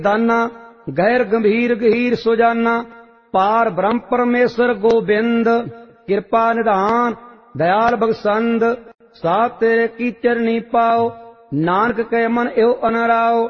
दाना, गहर गंभीर गहीर सुजाना, पार ब्रह्म परमेश्वर गोबिंद, कृपा निधान दयाल बख्शंद, साथ तेरे की चरनी पाओ, नानक के मन एव अनराओ।